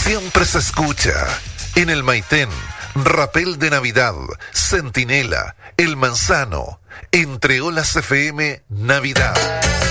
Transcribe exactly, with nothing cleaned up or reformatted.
siempre se escucha. En el Maitén, Rapel de Navidad, Centinela, El Manzano, Entre Olas F M, Navidad.